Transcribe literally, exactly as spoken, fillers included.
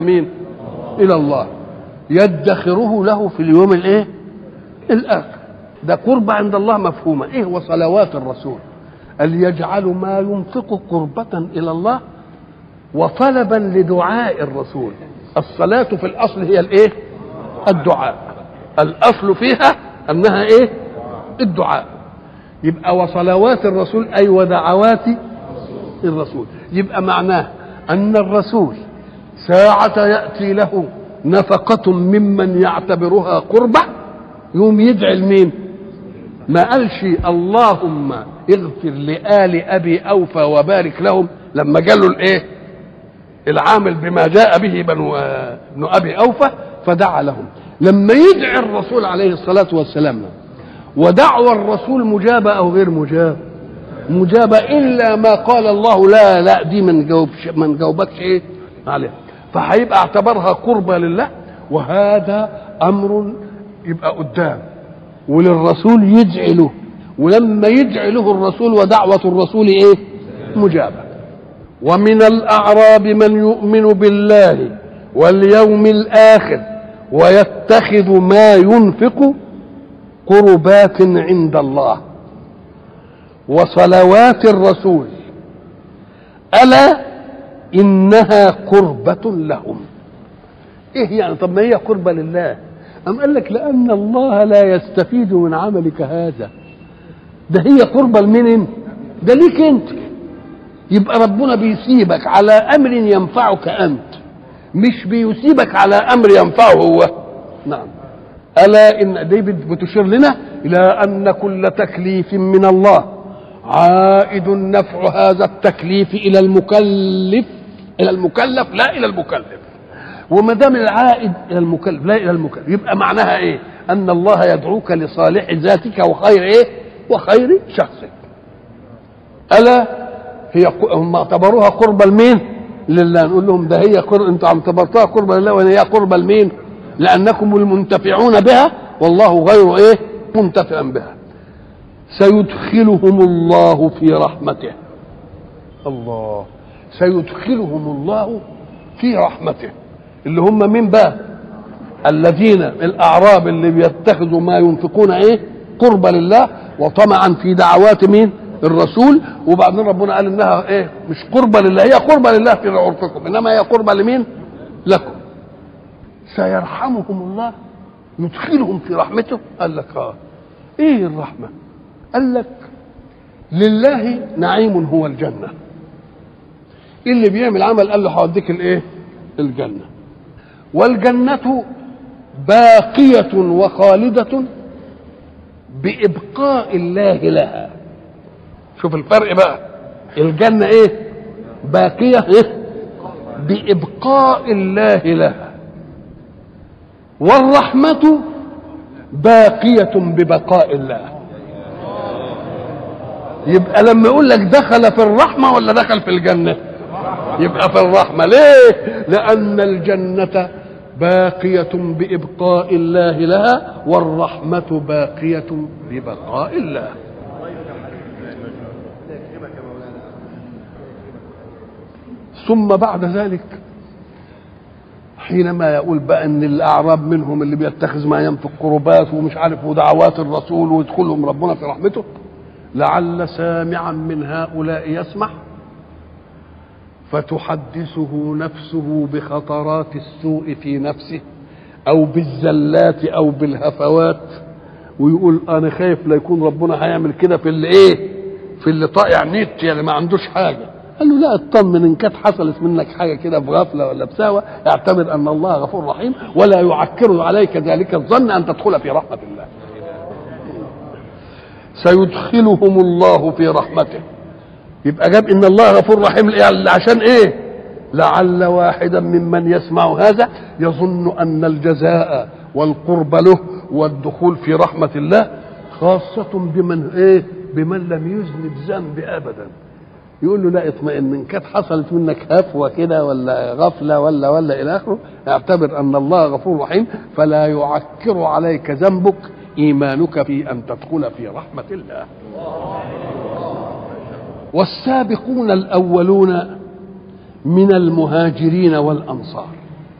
مين؟ إلى الله يدخره له في اليوم الايه؟ الآخر. ده قرب عند الله مفهومة. ايه هو صلوات الرسول؟ أن يجعل ما ينفق قربة إلى الله وطلبا لدعاء الرسول. الصلاة في الأصل هي الايه؟ الدعاء. الأصل فيها أنها ايه؟ الدعاء. يبقى وصلوات الرسول أي ودعوات الرسول. يبقى معناه أن الرسول ساعة يأتي له نفقة ممن يعتبرها قربة يوم يدعي لمين؟ ما قالش اللهم اغفر لآل أبي أوفى وبارك لهم لما قالوا الايه؟ العامل بما جاء به بنو ابن أبي أوفى فدعا لهم. لما يدعي الرسول عليه الصلاة والسلام ودعوى الرسول مجابة أو غير مجابة؟ مجابة إلا ما قال الله لا لا دي من جاوبش من جاوبتش ايه عليها، فهيبقى اعتبرها قربة لله. وهذا أمر يبقى قدام وللرسول يدعي له، ولما يدعي له الرسول ودعوة الرسول ايه؟ مجابة. ومن الأعراب من يؤمن بالله واليوم الآخر ويتخذ ما ينفق قربات عند الله وصلوات الرسول ألا إنها قربة لهم. إيه يعني؟ طب ما هي قربة لله. أم قال لك لأن الله لا يستفيد من عملك هذا، ده هي قربة لمين؟ ده ليك أنت. يبقى ربنا بيسيبك على أمر ينفعك أنت، مش بيسيبك على أمر ينفعه هو. نعم. ألا إن دي بتشير لنا إلى أن كل تكليف من الله عائد نفع هذا التكليف إلى المكلف، إلى المكلف لا إلى المكلف. وما دام العائد إلى المكلف لا إلى المكلف يبقى معناها إيه؟ أن الله يدعوك لصالح ذاتك وخير إيه؟ وخير شخصك. ألا هي هم اعتبروها قربة لمين؟ لله. نقول لهم ده هي قربة، أنتم اعتبرتوها قربة لله وهي قربة لمين؟ لأنكم المنتفعون بها والله غير إيه؟ منتفع بها. سيدخلهم الله في رحمته. الله سيدخلهم الله في رحمته اللي هم مين بقى؟ الذين الأعراب اللي بيتخذوا ما ينفقون ايه؟ قربة لله وطمعا في دعوات مين؟ الرسول. وبعدين ربنا قال انها ايه؟ مش قربة لله، هي قربة لله في عرفكم، انما هي قربة لمين؟ لكم. سيرحمهم الله يدخلهم في رحمته. قال لك اه ايه الرحمة؟ قال لك لله نعيم هو الجنة. اللي بيعمل عمل قال له هوديك الايه؟ الجنة. والجنة باقية وخالدة بإبقاء الله لها. شوف الفرق بقى. الجنة ايه؟ باقية ايه؟ بإبقاء الله لها. والرحمة باقية ببقاء الله. يبقى لما يقول لك دخل في الرحمة ولا دخل في الجنة؟ يبقى في الرحمة. ليه؟ لأن الجنة باقية بإبقاء الله لها والرحمة باقية ببقاء الله. ثم بعد ذلك حينما يقول بقى ان الاعراب منهم اللي بيتخذ ما ينفق قربات ومش عارف ودعوات الرسول ويدخلهم ربنا في رحمته، لعل سامعا من هؤلاء يسمع فتحدثه نفسه بخطرات السوء في نفسه او بالزلات او بالهفوات، ويقول انا خايف لا يكون ربنا هيعمل كده في اللي ايه؟ في اللي طائع نيت يعني ما عندوش حاجه. قال له لا اطمن، ان كانت حصلت منك حاجه كده بغفله ولا بساوه اعتبر ان الله غفور رحيم ولا يعكر عليك ذلك الظن ان تدخل في رحمه الله. سيدخلهم الله في رحمته. يبقى جاب ان الله غفور رحيم عشان ايه؟ لعل واحدا ممن يسمع هذا يظن ان الجزاء والقرب له والدخول في رحمه الله خاصه بمن ايه؟ بمن لم يذنب ذنب ابدا. يقول له لا اطمئن، ان كانت حصلت منك هفوه كده ولا غفله ولا ولا الى اخره اعتبر ان الله غفور رحيم فلا يعكر عليك ذنبك ايمانك في ان تدخل في رحمه الله. والسابقون الاولون من المهاجرين والانصار